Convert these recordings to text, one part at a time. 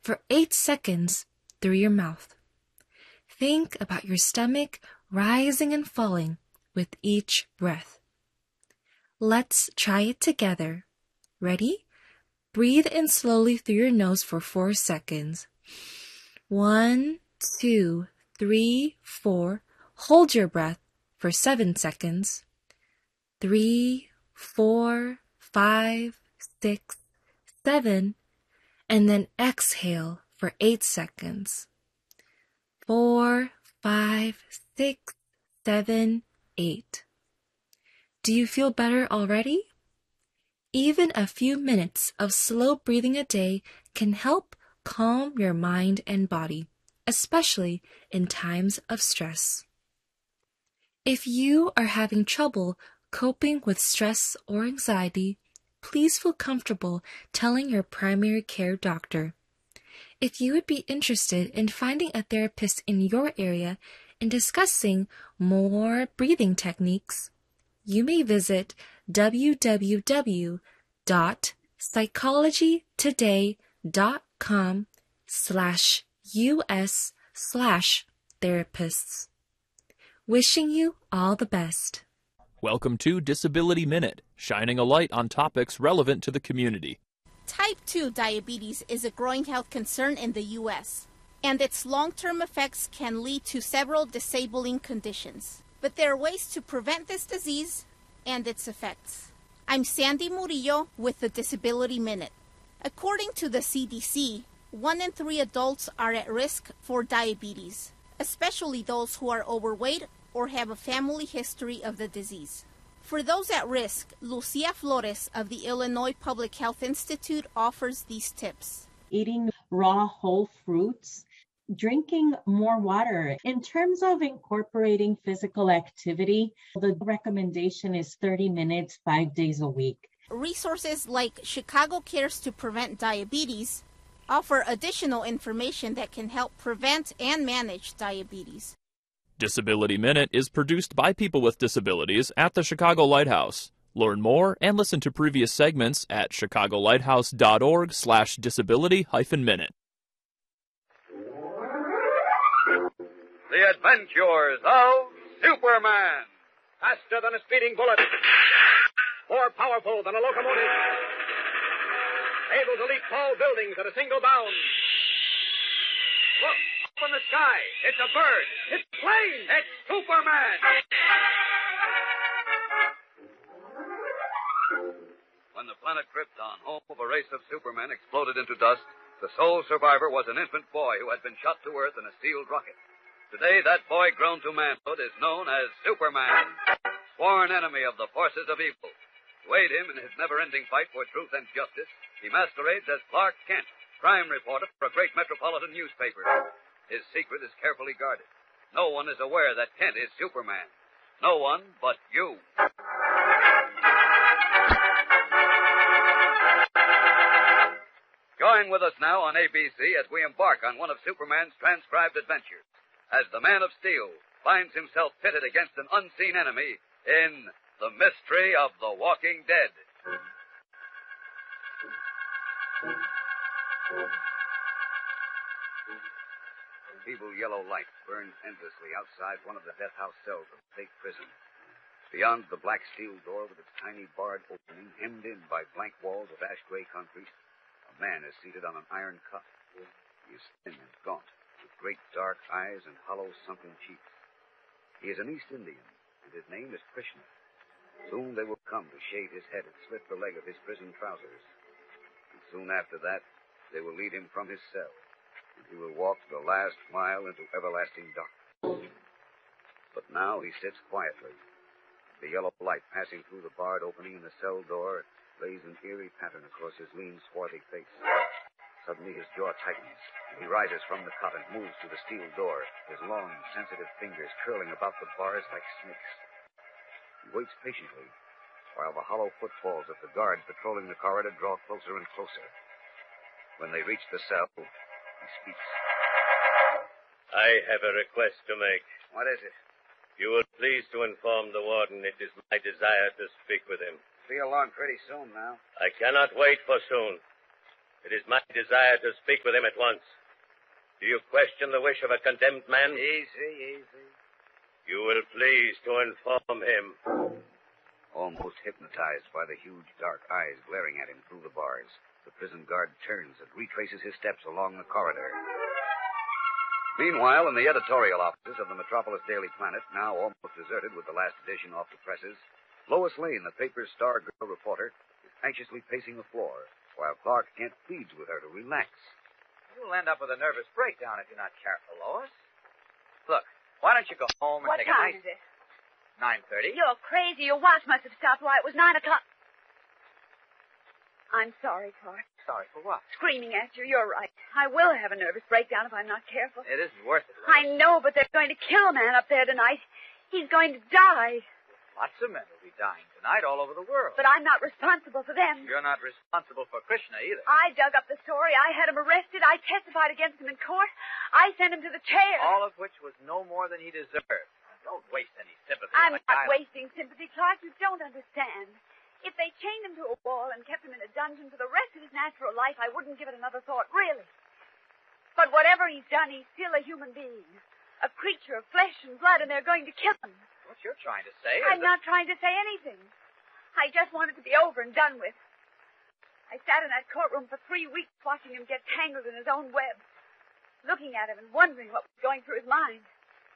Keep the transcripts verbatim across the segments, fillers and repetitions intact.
for eight seconds through your mouth. Think about your stomach rising and falling with each breath. Let's try it together. Ready? Breathe in slowly through your nose for four seconds. One, two, three, four. Hold your breath for seven seconds. Three, four, five, six, seven, and then exhale for eight seconds. Four, five, six, seven, eight. Do you feel better already? Even a few minutes of slow breathing a day can help calm your mind and body, especially in times of stress. If you are having trouble coping with stress or anxiety, please feel comfortable telling your primary care doctor. If you would be interested in finding a therapist in your area and discussing more breathing techniques, you may visit w w w dot psychology today dot com slash us slash therapists. Wishing you all the best. Welcome to Disability Minute, shining a light on topics relevant to the community. Type two diabetes is a growing health concern in the U S, and its long-term effects can lead to several disabling conditions. But there are ways to prevent this disease and its effects. I'm Sandy Murillo with the Disability Minute. According to the C D C, one in three adults are at risk for diabetes, especially those who are overweight or have a family history of the disease. For those at risk, Lucia Flores of the Illinois Public Health Institute offers these tips. Eating raw whole fruits, drinking more water. In terms of incorporating physical activity, the recommendation is thirty minutes, five days a week. Resources like Chicago Cares to Prevent Diabetes offer additional information that can help prevent and manage diabetes. Disability Minute is produced by people with disabilities at the Chicago Lighthouse. Learn more and listen to previous segments at chicago lighthouse dot org slash disability hyphen minute. The Adventures of Superman. Faster than a speeding bullet. More powerful than a locomotive. Able to leap tall buildings at a single bound. Look, up in the sky. It's a bird. It's a plane. It's Superman. When the planet Krypton, home of a race of supermen, exploded into dust, the sole survivor was an infant boy who had been shot to earth in a sealed rocket. Today, that boy grown to manhood is known as Superman, sworn enemy of the forces of evil. To aid him in his never-ending fight for truth and justice, he masquerades as Clark Kent, crime reporter for a great metropolitan newspaper. His secret is carefully guarded. No one is aware that Kent is Superman. No one but you. Join with us now on A B C as we embark on one of Superman's transcribed adventures, as the Man of Steel finds himself pitted against an unseen enemy in The Mystery of the Walking Dead. A feeble yellow light burns endlessly outside one of the death house cells of the state prison. Beyond the black steel door with its tiny barred opening, hemmed in by blank walls of ash-gray concrete, a man is seated on an iron cot. He is thin and gaunt, with great dark eyes and hollow, sunken cheeks. He is an East Indian, and his name is Krishna. Soon they will come to shave his head and slit the leg of his prison trousers. And soon after that, they will lead him from his cell, and he will walk the last mile into everlasting darkness. But now he sits quietly. The yellow light passing through the barred opening in the cell door lays an eerie pattern across his lean, swarthy face. Suddenly his jaw tightens, and he rises from the cot and moves to the steel door, his long, sensitive fingers curling about the bars like snakes. He waits patiently, while the hollow footfalls of the guards patrolling the corridor draw closer and closer. When they reach the cell, he speaks. I have a request to make. What is it? You will please to inform the warden it is my desire to speak with him. Be along pretty soon now. I cannot wait for soon. It is my desire to speak with him at once. Do you question the wish of a condemned man? Easy, easy. You will please to inform him. Almost hypnotized by the huge dark eyes glaring at him through the bars, the prison guard turns and retraces his steps along the corridor. Meanwhile, in the editorial offices of the Metropolis Daily Planet, now almost deserted with the last edition off the presses, Lois Lane, the paper's star girl reporter, is anxiously pacing the floor, while Clark Kent pleads with her to relax. You'll end up with a nervous breakdown if you're not careful, Lois. Look, why don't you go home and What take a time nice... is it? nine thirty. You're crazy. Your watch must have stopped while it was nine o'clock. I'm sorry, Clark. Sorry for what? Screaming at you. You're right. I will have a nervous breakdown if I'm not careful. It isn't worth it, Lois. I know, but they're going to kill a man up there tonight. He's going to die. Lots of men will be dying tonight all over the world. But I'm not responsible for them. You're not responsible for Krishna either. I dug up the story. I had him arrested. I testified against him in court. I sent him to the chair. All of which was no more than he deserved. Don't waste any sympathy I'm on a not guy... wasting sympathy, Clark. You don't understand. If they chained him to a wall and kept him in a dungeon for the rest of his natural life, I wouldn't give it another thought, really. But whatever he's done, he's still a human being. A creature of flesh and blood, and they're going to kill him. What you're trying to say is I'm that... not trying to say anything. I just want it to be over and done with. I sat in that courtroom for three weeks watching him get tangled in his own web, looking at him and wondering what was going through his mind.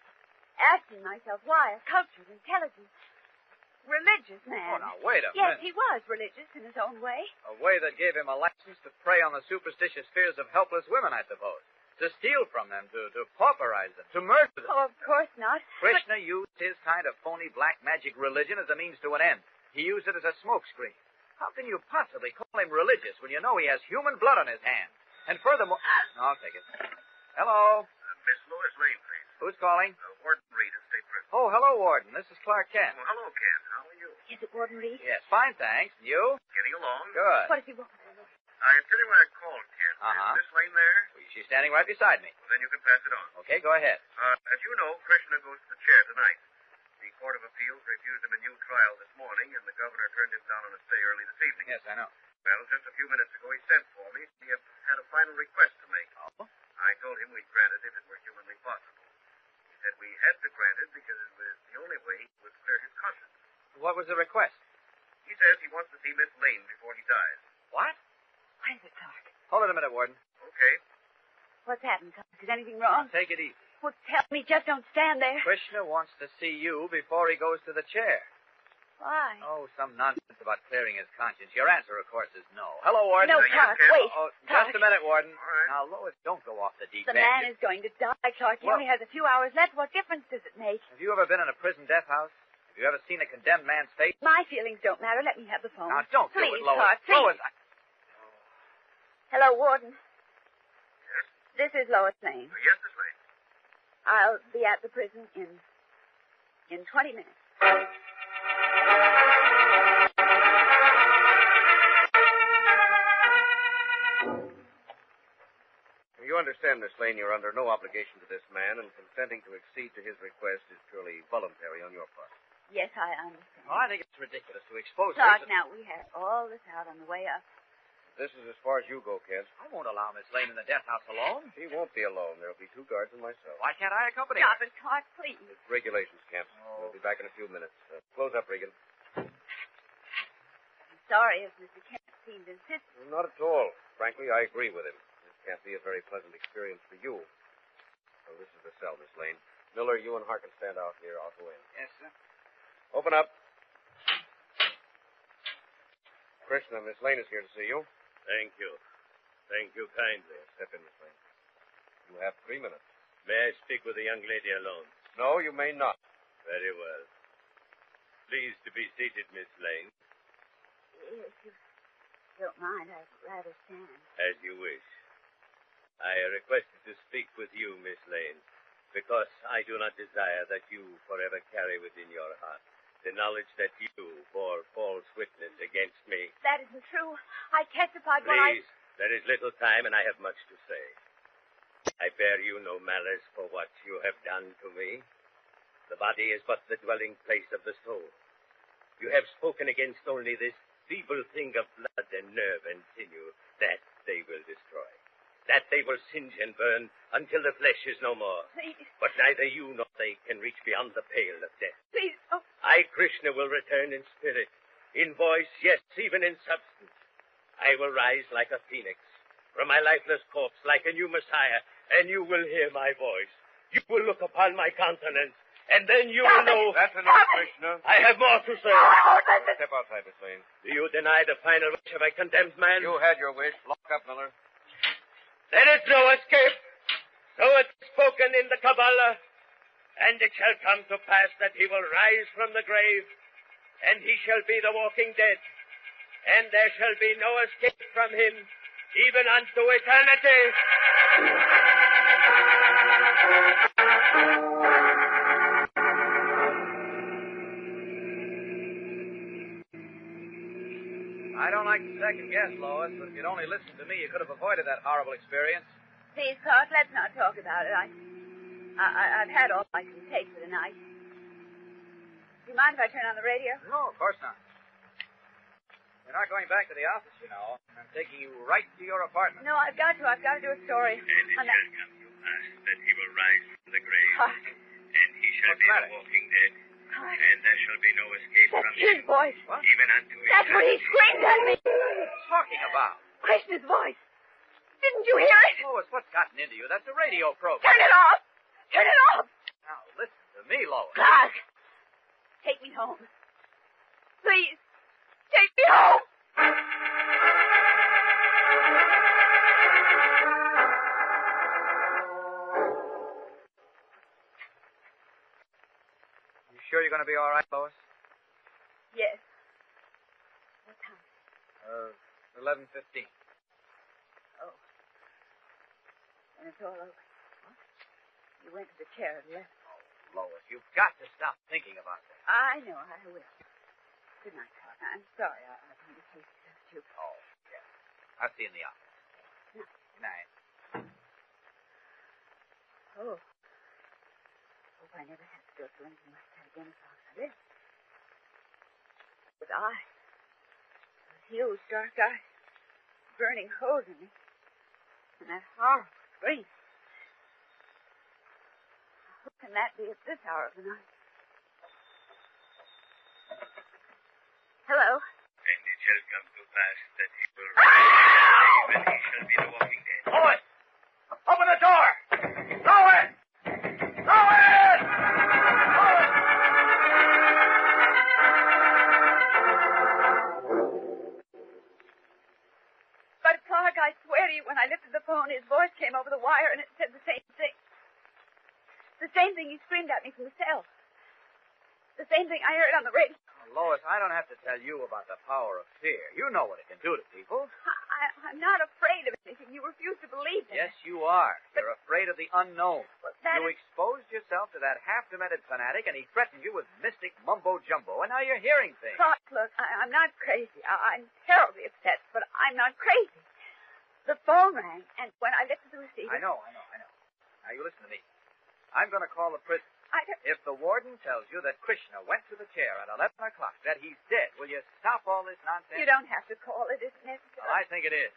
Asking myself why a cultured, intelligent, religious man. Oh, now, wait a Yes, minute. he was religious in his own way. A way that gave him a license to prey on the superstitious fears of helpless women, I suppose. To steal from them, to, to pauperize them, to murder them. Oh, of course not. Krishna used his kind of phony black magic religion as a means to an end. He used it as a smokescreen. How can you possibly call him religious when you know he has human blood on his hands? And furthermore... I'll take it. Hello? Uh, Miss Lois Lane, please. Who's calling? Uh, Warden Reed at State Prison. Oh, hello, Warden. This is Clark Kent. Well, hello, Ken. How are you? Is it Warden Reed? Yes, fine, thanks. And you? Getting along? Good. What does he want? I tell you why I called, Ken. Uh-huh. Is Miss Lane there? She's standing right beside me. Well, then you can pass it on. Okay, go ahead. Uh, as you know, Krishna goes to the chair tonight. The Court of Appeals refused him a new trial this morning, and the governor turned him down on a stay early this evening. Yes, I know. Well, just a few minutes ago, he sent for me. He had had a final request to make. Oh? I told him we'd grant it if it were humanly possible. He said we had to grant it because it was the only way he would clear his conscience. What was the request? He says he wants to see Miss Lane before he dies. What? What is it, Clark? Hold it a minute, Warden. Okay. What's happened, Clark? Is anything wrong? Now, take it easy. Well, tell me. Just don't stand there. Krishna wants to see you before he goes to the chair. Why? Oh, some nonsense about clearing his conscience. Your answer, of course, is no. Hello, Warden. No, Uh, yes, Clark, Ken. wait. Oh, Clark. just a minute, Warden. All right. Now, Lois, don't go off the deep The end. man is going to die, Clark. He Well- only has a few hours left. What difference does it make? Have you ever been in a prison death house? Have you ever seen a condemned man's face? My feelings don't matter. Let me have the phone. Now, don't please, do it, Lois. Clark, please. Lois, I... Hello, Warden. Yes? This is Lois Lane. Uh, yes, Miss Lane. I'll be at the prison in in twenty minutes. You understand, Miss Lane, you're under no obligation to this man, and consenting to accede to his request is purely voluntary on your part. Yes, I understand. Oh, I think it's ridiculous to expose her. Clark, to- now we have all this out on the way up. This is as far as you go, Kent. I won't allow Miss Lane in the death house alone. She won't be alone. There'll be two guards and myself. Why can't I accompany Stop her? it, Clark, please. It's regulations, Kent. Oh. We'll be back in a few minutes. Uh, close up, Regan. I'm sorry if Mister Kent seemed insistent. Not at all. Frankly, I agree with him. This can't be a very pleasant experience for you. So this is the cell, Miss Lane. Miller, you and Harkin stand out here. I'll go in. Yes, sir. Open up. Krishna, Miss Lane is here to see you. Thank you. Thank you kindly. Step in, Miss Lane. You have three minutes. May I speak with the young lady alone? No, you may not. Very well. Please to be seated, Miss Lane, If you don't mind, I'd rather stand. as you wish. I requested to speak with you, Miss Lane, because I do not desire that you forever carry within your heart the knowledge that you bore false witness against me. That isn't true. I testified when I... Please, there is little time, and I have much to say. I bear you no malice for what you have done to me. The body is but the dwelling place of the soul. You have spoken against only this feeble thing of blood and nerve and sinew, that they will destroy. That they will singe and burn until the flesh is no more. Please. But neither you nor they can reach beyond the pale of death. Please, oh. I, Krishna, will return in spirit, in voice, yes, even in substance. I will rise like a phoenix from my lifeless corpse, like a new Messiah, and you will hear my voice. You will look upon my countenance, and then you will know... That's enough, Krishna. I have more to say. Step outside, Miss Lane. Do you deny the final wish of a condemned man? You had your wish. Lock up, Miller. There is no escape. So it is spoken in the Kabbalah. And it shall come to pass that he will rise from the grave, and he shall be the walking dead. And there shall be no escape from him, even unto eternity. I don't like to second guess, Lois, but if you'd only listened to me, you could have avoided that horrible experience. Please, Clark, let's not talk about it. I, I, I've had all I can take for the night. Do you mind if I turn on the radio? No, of course not. You're not going back to the office, you know. I'm taking you right to your apartment. No, I've got to. I've got to do a story. And it on shall that. come to pass that he will rise from the grave, Clark, and he shall What's be the the matter? walking dead, Clark, and there shall be no escape from that's his him, voice. What? even unto That's what he eternity. screamed at me. What are you talking about? Krishna's voice. Didn't you hear it? Lois, what's gotten into you? That's a radio program. Turn it off. Turn it off. Now, listen to me, Lois. Clark, take me home. Please, take me home. You sure you're going to be all right, Lois? Yes. What time? Uh, eleven fifteen. Oh. And it's all over. What? You went to the chair and left. Lois, you've got to stop thinking about that. I know, I will. Good night, Clark. I'm sorry. I, I think it's too. Oh, yeah. I'll see you in the office. Good night. Oh. Hope I never have to go through anything like that again as long as I live. With eyes. Those huge dark eyes. Burning holes in me. And that horrible scream. Who can that be at this hour of the night? Hello? And it shall come to pass that he will rise from the grave, and he shall be the walking dead. Lois! Open the door! Lois! Lois! Lois! But Clark, I swear to you, when I lifted the phone, his voice came over the wire and it said the same thing. The same thing he screamed at me from the cell. The same thing I heard on the radio. Lois, I don't have to tell you about the power of fear. You know what it can do to people. I, I'm not afraid of anything. You refuse to believe me. Yes, you are. You're afraid of the unknown. But that You is... exposed yourself to that half-demented fanatic, and he threatened you with mystic mumbo-jumbo, and now you're hearing things. Clark, look, I, I'm not crazy. I, I'm terribly upset, but I'm not crazy. The phone rang, and when I lifted the receiver... I know, I know, I know. Now, you listen to me. I'm going to call the prison. I don't... If the warden tells you that Krishna went to the chair at eleven o'clock, that he's dead, will you stop all this nonsense? You don't have to call. It isn't necessary. Well, I think it is.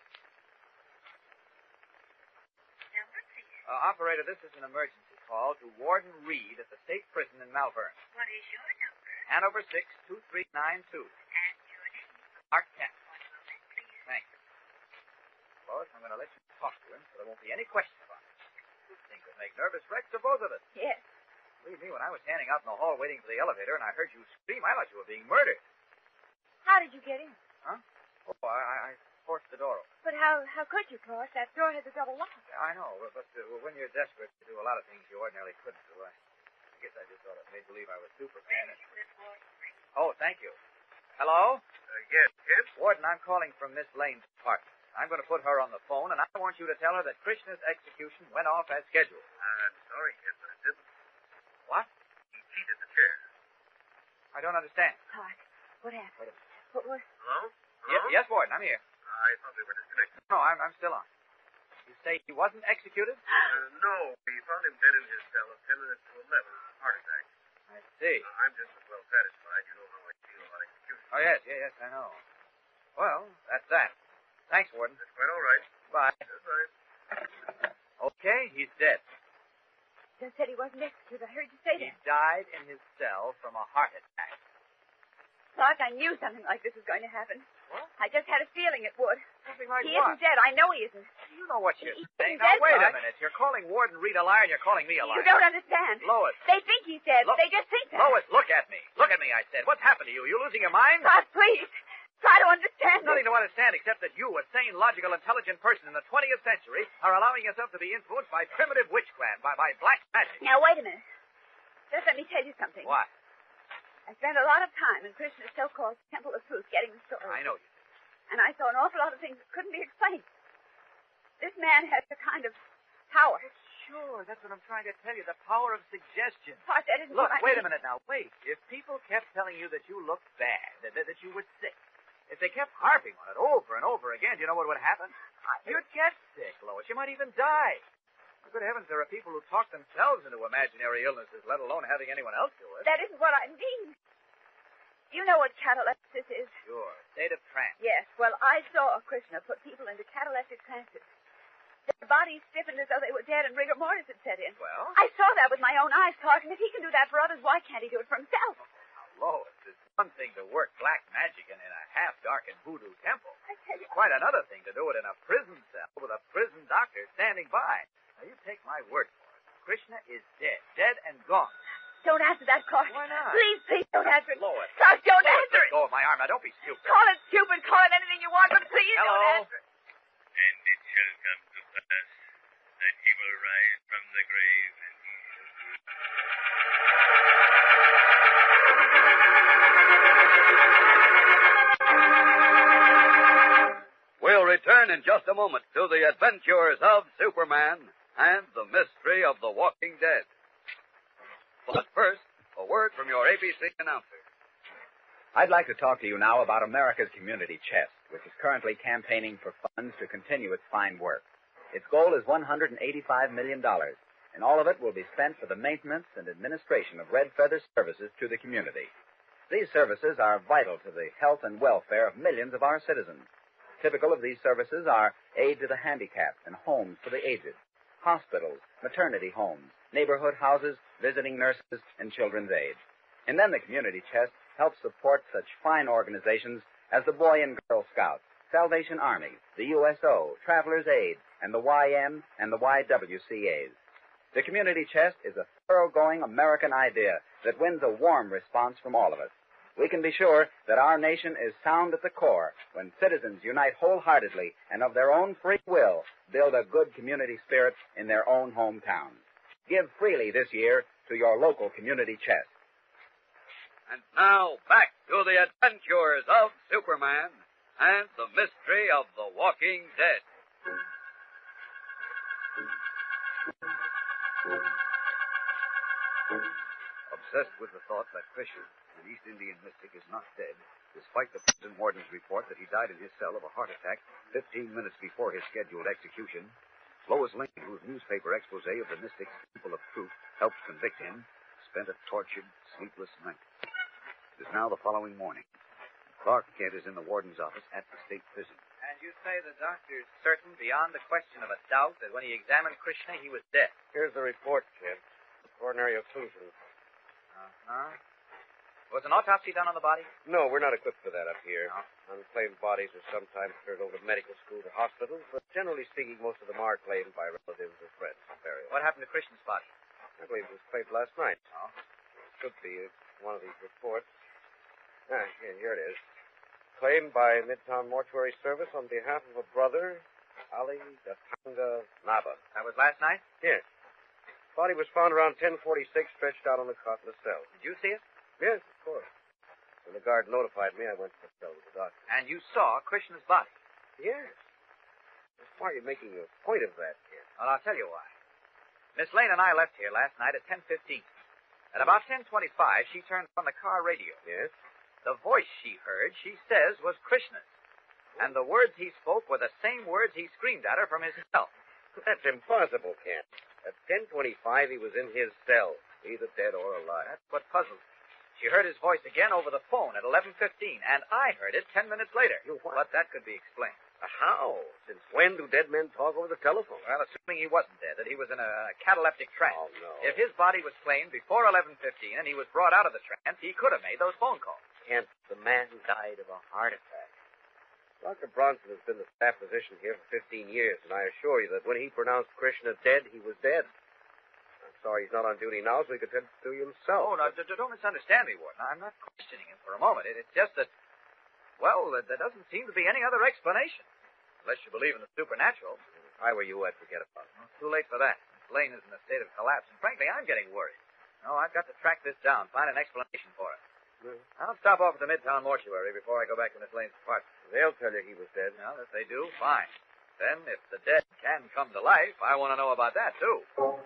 Uh, operator, this is an emergency call to Warden Reed at the state prison in Malvern. What is your number? Hanover six two three nine two. And your name? Clark Kent. One moment, please. Thank you. Lois, I'm going to let you talk to him so there won't be any question about it. This thing could make nervous wrecks of both of us. Yes. Believe me, when I was standing out in the hall waiting for the elevator and I heard you scream, I thought you were being murdered. How did you get in? Huh? Oh, I, I forced the door open. But how how could you, Clark? That door has a double lock. I know, but uh, when you're desperate to do a lot of things you ordinarily couldn't do, I, I guess I just sort of made believe I was Superman. Oh, thank you. Hello? Uh, yes, yes? Warden, I'm calling from Miss Lane's apartment. I'm going to put her on the phone, and I want you to tell her that Krishna's execution went off as scheduled. I'm sorry, kid, but it didn't. What? He cheated the chair. I don't understand. Clark, what happened? Wait a minute. What was... Hello? Ye- Hello? yes, Warden, I'm here. I thought we were disconnected. No, I'm, I'm still on. You say he wasn't executed? Uh, no, we found him dead in his cell at ten minutes to eleven. Heart attack. I see. Uh, I'm just as well satisfied. You know how I feel about execution. Oh, yes, yes, yes, I know. Well, that's that. Thanks, Warden. That's quite all right. Bye. That's right. Okay, he's dead. Just said he wasn't executed. I heard you say He that. died in his cell from a heart attack. Clark, I knew something like this was going to happen. What? I just had a feeling it would. Something like He what? isn't dead. I know he isn't. You know what you're He- saying. he's Now, dead, wait a Clark. minute. You're calling Warden Reed a liar, and you're calling me a liar. You don't understand. Lois. They think he's dead. Lo- They just think that. Lois, look at me. Look at me, I said. What's happened to you? You losing your mind? Clark, please. Try to understand. Nothing this. to understand except that you, a sane, logical, intelligent person in the twentieth century, are allowing yourself to be influenced by primitive witchcraft, by, by black magic. Now, wait a minute. Just let me tell you something. What? I spent a lot of time in Krishna's so-called Temple of Truth getting the story. I know you. And I saw an awful lot of things that couldn't be explained. This man has a kind of power. Sure, that's what I'm trying to tell you. The power of suggestion. Clark, that isn't Look, what I wait mean. a minute now. Wait. If people kept telling you that you looked bad, that, that, that you were sick, if they kept harping on it over and over again, do you know what would happen? You'd get sick, Lois. You might even die. Good heavens, there are people who talk themselves into imaginary illnesses, let alone having anyone else do it. That isn't what I mean. You know what catalepsis is? Sure. State of trance. Yes. Well, I saw Krishna put people into cataleptic trances. Their bodies stiffened as though they were dead and rigor mortis had set in. Well? I saw that with my own eyes, Clark, and if he can do that for others, why can't he do it for himself? Lois, it's one thing to work black magic in, in a half-darkened voodoo temple. I tell you. Quite another thing to do it in a prison cell with a prison doctor standing by. Now, you take my word for it. Krishna is dead. Dead and gone. Don't answer that, Clark. Why not? Please, please don't answer it. Lois. Clark, don't Lois, answer let it. go of my arm. Now, don't be stupid. Call it stupid, call it anything you want, but please Hello? don't answer it. And it shall come to pass that he will rise from the grave, and he shall We'll return in just a moment to the adventures of Superman and the mystery of the Walking Dead. But first, a word from your A B C announcer. I'd like to talk to you now about America's Community Chest, which is currently campaigning for funds to continue its fine work. Its goal is one hundred eighty-five million dollars, and all of it will be spent for the maintenance and administration of Red Feather services to the community. These services are vital to the health and welfare of millions of our citizens. Typical of these services are aid to the handicapped and homes for the aged, hospitals, maternity homes, neighborhood houses, visiting nurses, and children's aid. And then the Community Chest helps support such fine organizations as the Boy and Girl Scouts, Salvation Army, the U S O, Travelers Aid, and the Y M and the Y W C As. The Community Chest is a thoroughgoing American idea that wins a warm response from all of us. We can be sure that our nation is sound at the core when citizens unite wholeheartedly and of their own free will build a good community spirit in their own hometowns. Give freely this year to your local Community Chest. And now, back to the adventures of Superman and the mystery of the Walking Dead. Obsessed with the thought that Krishna, an East Indian mystic, is not dead, despite the prison warden's report that he died in his cell of a heart attack fifteen minutes before his scheduled execution, Lois Lane, whose newspaper expose of the mystic's Temple of Truth helped convict him, spent a tortured, sleepless night. It is now the following morning. Clark Kent is in the warden's office at the state prison. And you say the doctor's certain, beyond the question of a doubt, that when he examined Krishna, he was dead. Here's the report, Kent. Ordinary occlusion. Uh-huh. Was an autopsy done on the body? No, we're not equipped for that up here. No. Unclaimed bodies are sometimes turned over to medical schools or hospitals, but generally speaking, most of them are claimed by relatives or friends for burial. What happened to Krishna's body? I believe it was claimed last night. Oh. Should be one of these reports. Ah, here, here it is. Claimed by Midtown Mortuary Service on behalf of a brother, Ali Datanga Naba. That was last night? Yes. Body was found around ten forty-six, stretched out on the cot in the cell. Did you see it? Yes, of course. When the guard notified me, I went to the cell with the doctor. And you saw Krishna's body? Yes. Why are you making a point of that, Kent? Well, I'll tell you why. Miss Lane and I left here last night at ten fifteen. At about ten twenty-five, she turned on the car radio. Yes? The voice she heard, she says, was Krishna's. And the words he spoke were the same words he screamed at her from his cell. That's impossible, Kent. At ten twenty-five, he was in his cell, either dead or alive. That's what puzzles me. She heard his voice again over the phone at eleven fifteen, and I heard it ten minutes later. You what? But that could be explained. Uh, how? Since when do dead men talk over the telephone? Well, assuming he wasn't dead, that he was in a cataleptic trance. Oh, no. If his body was claimed before eleven fifteen and he was brought out of the trance, he could have made those phone calls. Kent, the man died of a heart attack. Doctor Bronson has been the staff physician here for fifteen years, and I assure you that when he pronounced Krishna dead, he was dead. I'm sorry he's not on duty now, so he could tend to you himself. Oh, no, d- d- don't misunderstand me, Warden. I'm not questioning him for a moment. It, it's just that, well, there, there doesn't seem to be any other explanation. Unless you believe in the supernatural. If I were you, I'd forget about it. Well, it's too late for that. Lane is in a state of collapse, and frankly, I'm getting worried. No, I've got to track this down, find an explanation for it. Hmm. I'll stop off at the Midtown Mortuary before I go back to Miss Lane's apartment. They'll tell you he was dead. Well, if they do, fine. Then, if the dead can come to life, I want to know about that, too.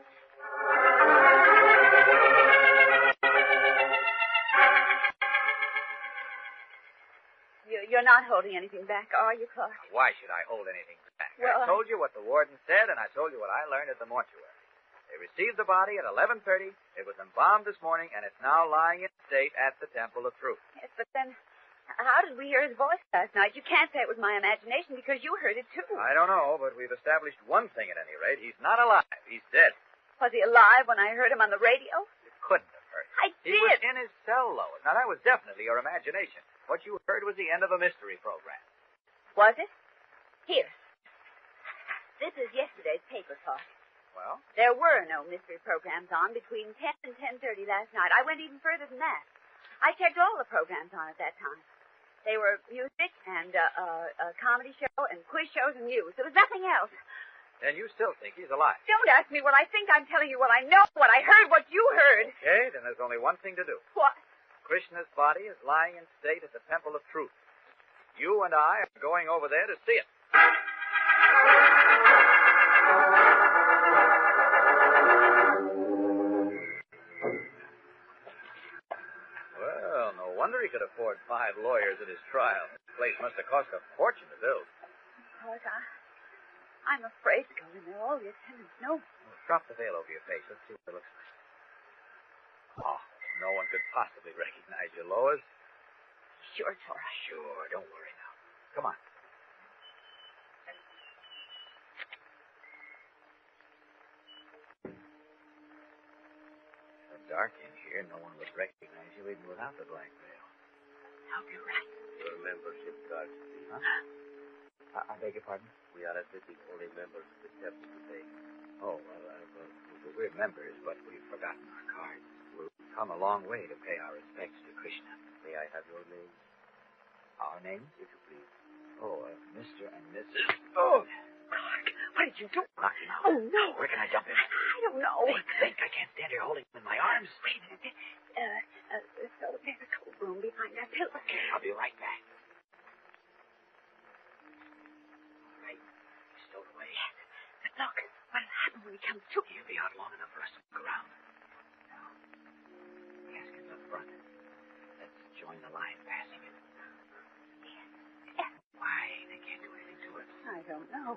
You're not holding anything back, are you, Clark? Why should I hold anything back? Well, I told you what the warden said, and I told you what I learned at the mortuary. They received the body at eleven thirty. It was embalmed this morning, and it's now lying in state at the Temple of Truth. Yes, but then, how did we hear his voice last night? You can't say it was my imagination because you heard it, too. I don't know, but we've established one thing at any rate. He's not alive. He's dead. Was he alive when I heard him on the radio? It couldn't have hurt. I He did. was in his cell, Lois. Now, that was definitely your imagination. What you heard was the end of a mystery program. Was it? Here. This is yesterday's paper, Clark. Well? There were no mystery programs on between ten and ten thirty last night. I went even further than that. I checked all the programs on at that time. They were music and uh, uh, a comedy show and quiz shows and news. There was nothing else. Then you still think he's alive. Don't ask me what I think. I'm telling you what I know, what I heard, what you heard. Okay, then there's only one thing to do. What? Krishna's body is lying in state at the Temple of Truth. You and I are going over there to see it. Well, no wonder he could afford five lawyers at his trial. This place must have cost a fortune to build. Clark, I, I'm afraid to go in there. All the attendants know. Well, drop the veil over your face. Let's see what it looks like. Oh, no one could possibly recognize you, Lois. Sure, it's all right. Sure, don't worry now. Come on. So dark in here, no one would recognize you even without the black veil. I'll be right. Your membership card, please. Huh? I, I beg your pardon? We are admitting only members of the temple today. Oh, well, uh, well, we're members, but we've forgotten our cards. We've come a long way to pay our respects to Krishna. May I have your name? Our names? If you please. Oh, uh, Mister and Missus Oh! Clark, what did you do? Knock him out. Oh, no. Where can I jump him? I don't know. Think, think. I can't stand here holding him in my arms. Wait a minute. Uh, uh, so there's a cold room behind that pillow. Okay, I'll be right back. All right. He's stowed away. Yes. But look, what'll happen when he comes to? He'll be out long enough for us to look around. Now, casket's up front. Let's join the line passing it. Yes. Yes. Why? They can't do anything to us. I don't know.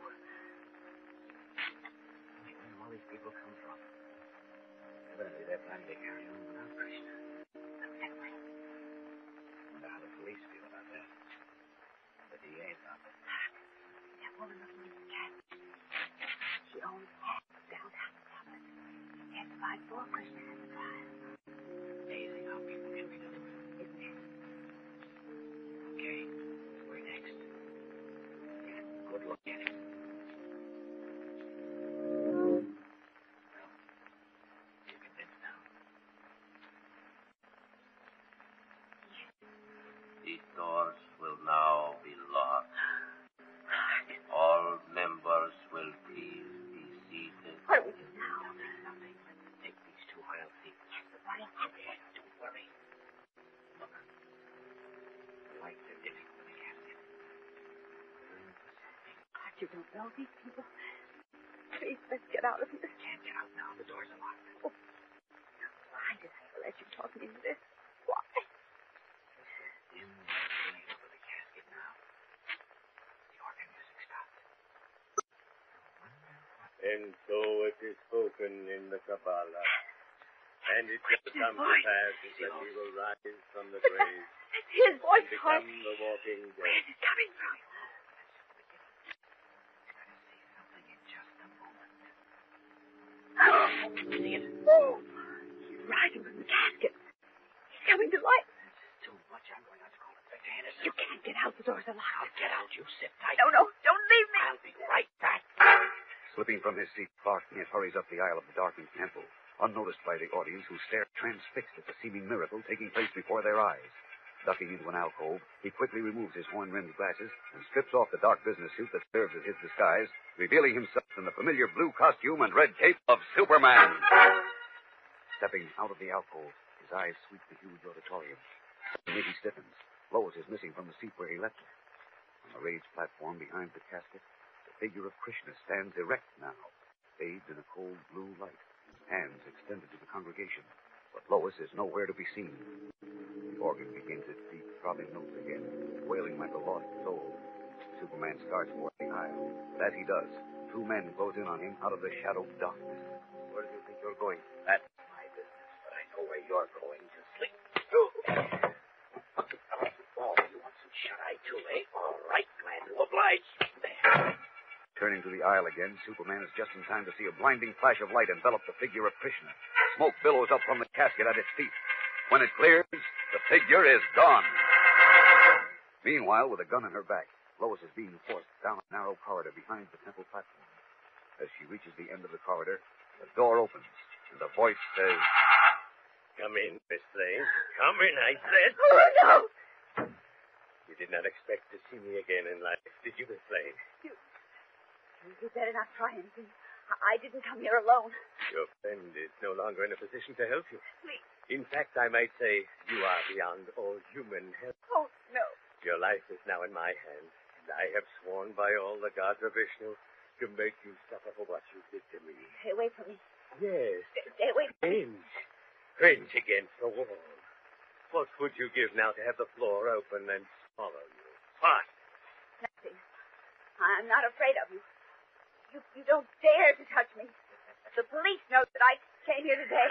Where do all these people come from? Evidently, they're planning to carry on without Krishna. Evidently. Wonder how the police feel about that. The D A's office. That woman looking at the cat. She owns hats downtown in Dublin. Testified for Krishna at the trial. Amazing how people can be done. Isn't it? Okay. Where next? Get a good look at him. Well, you're convinced now. These doors will now be locked. All members will please be seated. What do we do now? Nothing. Let's take these two aisle seats. Yes, but what'll happen? Don't worry. Look. The lights are dimming from the casket. We're in for something. God, you don't know these people. Please, let's get out of here. Can't get out now. The doors are locked. Oh. Why did I ever let you talk me into this? Why? In that light over the casket now. The organ music stopped. And so it is spoken in the Kabbalah. And it will come to pass that he will rise from the grave It's his voice, and Horace. become the walking dead. Where's it coming from? Oh, see it. Oh, he's rising from the casket. He's coming to life. Too much. I'm going out to call Inspector Henderson. You can't get out. The door's unlocked. I'll get out. You sit tight. No, no, don't leave me. I'll be right back. Slipping from his seat, Clark Kent hurries up the aisle of the darkened temple, unnoticed by the audience who stare transfixed at the seeming miracle taking place before their eyes. Ducking into an alcove, he quickly removes his horn-rimmed glasses and strips off the dark business suit that serves as his disguise, revealing himself in the familiar blue costume and red cape of Superman. Stepping out of the alcove, his eyes sweep the huge auditorium. Suddenly he stiffens. Lois is missing from the seat where he left her. On the raised platform behind the casket, the figure of Krishna stands erect now, bathed in a cold blue light, hands extended to the congregation. But Lois is nowhere to be seen. The organ begins its deep, throbbing notes again, wailing like a lost soul. Superman starts toward the aisle. But as he does, two men close in on him out of the shadowed darkness. Where do you think you're going? That's my business, but I know where you're going to sleep. Oh, you want some shut-eye too, eh? All right, glad to oblige. There. Turning to the aisle again, Superman is just in time to see a blinding flash of light envelop the figure of Krishna. Smoke billows up from the casket at its feet. When it clears, the figure is gone. Meanwhile, with a gun in her back, Lois is being forced down a narrow corridor behind the temple platform. As she reaches the end of the corridor, the door opens, and a voice says, Come in, Miss Lane. Come in, I said. Oh, no. You did not expect to see me again in life, did you, Miss Lane? You, you better not try anything. I didn't come here alone. Your friend is no longer in a position to help you. Please. In fact, I might say you are beyond all human help. Oh, no. Your life is now in my hands, and I have sworn by all the gods of Vishnu to make you suffer for what you did to me. Stay away from me. Yes. Stay, stay away from me. Cringe. Cringe against the wall. What would you give now to have the floor open and swallow you? What? Nothing. I'm not afraid of you. You, you don't dare to touch me. The police know that I came here today.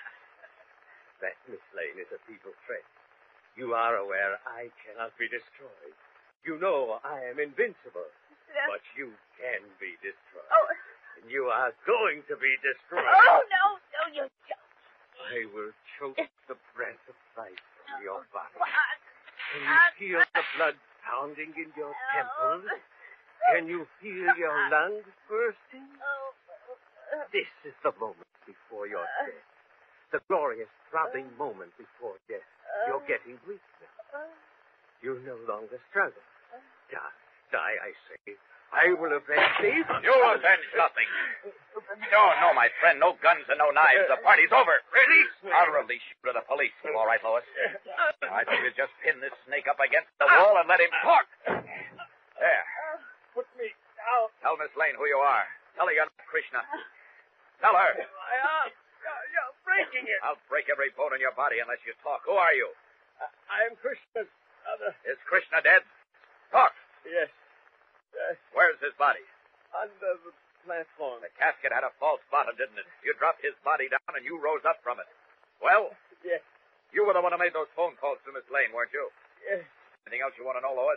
That, Miss Lane, is a feeble threat. You are aware I cannot be destroyed. You know I am invincible. Uh, But you can be destroyed. Oh. And you are going to be destroyed. Oh, no, no, you don't. I will choke the breath of life from your body. What? Can you feel the blood pounding in your temples? Can you feel your lungs bursting? This is the moment before your death. The glorious, throbbing moment before death. You're getting weak now. You no longer struggle. Die, die, I say. I will avenge thee. You avenge nothing. No, no, my friend. No guns and no knives. The party's over. Release me. I'll release you to the police. You all right, Lois? I think you just pin this snake up against the wall and let him talk. There. Put me down. Tell Miss Lane who you are. Tell her you're not Krishna. Tell her. My arm. You're, you're breaking it. I'll break every bone in your body unless you talk. Who are you? I am Krishna's brother. Is Krishna dead? Talk. Yes. Yes. Where's his body? Under the platform. The casket had a false bottom, didn't it? You dropped his body down and you rose up from it. Well? Yes. You were the one who made those phone calls to Miss Lane, weren't you? Yes. Anything else you want to know, Lois?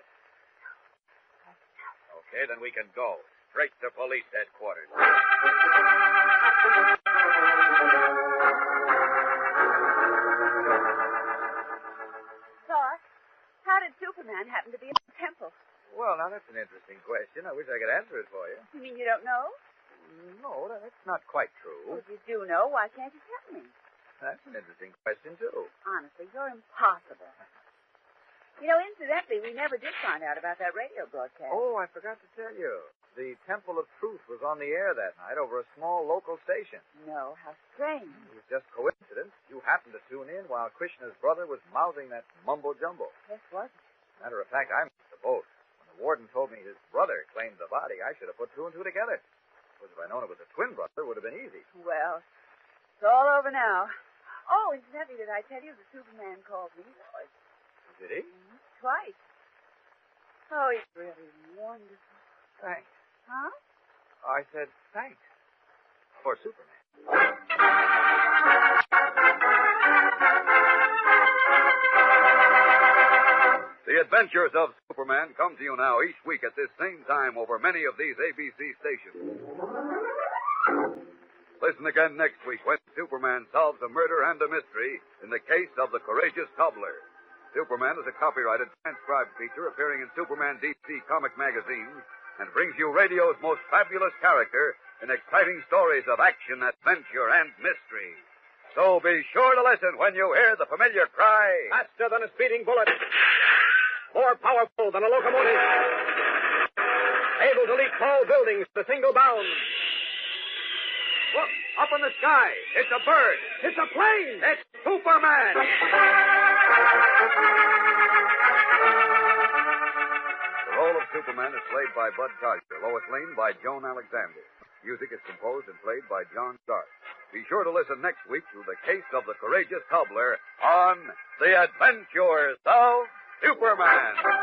Okay, then we can go. Straight to police headquarters. So, how did Superman happen to be in the temple? Well, now, that's an interesting question. I wish I could answer it for you. You mean you don't know? No, that's not quite true. Well, if you do know, why can't you tell me? That's an interesting question, too. Honestly, you're impossible. You know, incidentally, we never did find out about that radio broadcast. Oh, I forgot to tell you. The Temple of Truth was on the air that night over a small local station. No, how strange. It was just coincidence. You happened to tune in while Krishna's brother was mouthing that mumbo-jumbo. Yes, what? Matter of fact, I missed the boat. When the warden told me his brother claimed the body, I should have put two and two together. Because if I'd known it was a twin brother, it would have been easy. Well, it's all over now. Oh, incidentally, did I tell you the Superman called me? Did he? Mm-hmm. Twice. Oh, he's really wonderful. Thanks. Huh? I said thanks. For Superman. The Adventures of Superman come to you now each week at this same time over many of these A B C stations. Listen again next week when Superman solves a murder and a mystery in the case of the courageous cobbler. Superman is a copyrighted, transcribed feature appearing in Superman D C comic magazines and brings you radio's most fabulous character in exciting stories of action, adventure, and mystery. So be sure to listen when you hear the familiar cry. Faster than a speeding bullet. More powerful than a locomotive. Able to leap tall buildings with a single bound. Look, up in the sky. It's a bird. It's a plane. It's Superman. The role of Superman is played by Bud Collier. Lois Lane by Joan Alexander. Music is composed and played by John Stark. Be sure to listen next week to the case of the courageous cobbler on The Adventures of Superman.